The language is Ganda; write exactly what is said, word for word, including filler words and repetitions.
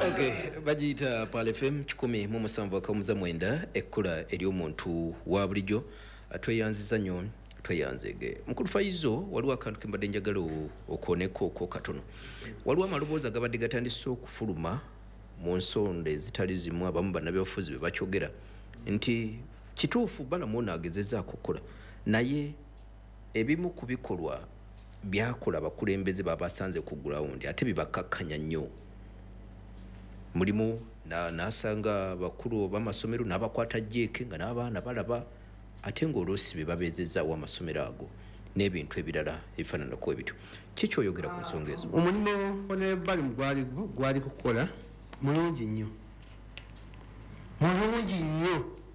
Okay, bagiyita Pal F M kikumi mu musanvu akamuza mwenda ekkula eri omuntu wa bulijjo tweyanziza nnyo tweyanzege. Mukulu Faizo waliwo akantu ke mbadde njagala okooneko ko katono. Waliwo amaloboozi agabadde gatandise okufuluma mu nsonda ezitali zimu abamu bannabyabufuzi be bakyogera nti kituufu Balamuuna agezezzaako okukola naye ebimu ku bikolwa byakola abakulembeze babasanze ku ground ate bibakkakkanya nnyo. Mulimu na nasanga bakulu b'amasomero n'abakwata jjeeke nga n'abaana balaba ate ng'oluusi be babeezezaawo amasomero ago n'ebintu ebirala ebifaananako ebityo. Kiki oyogera ku nsonga ezo? Omulimu Honorable gwali gwali kukola mulungi nnyo mulungi nnyo